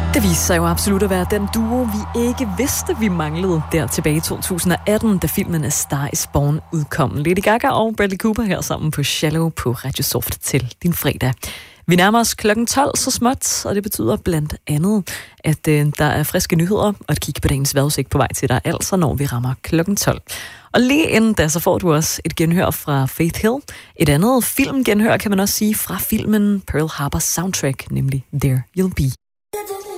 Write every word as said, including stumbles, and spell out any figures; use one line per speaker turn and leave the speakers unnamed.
Det viste sig jo absolut at være den duo, vi ikke vidste, vi manglede der tilbage i to tusind atten, da filmen A Star is Born udkom. Lady Gaga og Bradley Cooper her sammen på Shallow på Radio Soft til din fredag. Vi nærmer os klokken tolv så småt, og det betyder blandt andet, at øh, der er friske nyheder og et kig på dagens vejrudsigt på vej til dig, altså når vi rammer klokken tolv. Og lige inden da, så får du også et genhør fra Faith Hill. Et andet filmgenhør kan man også sige fra filmen Pearl Harbor soundtrack, nemlig There You'll Be.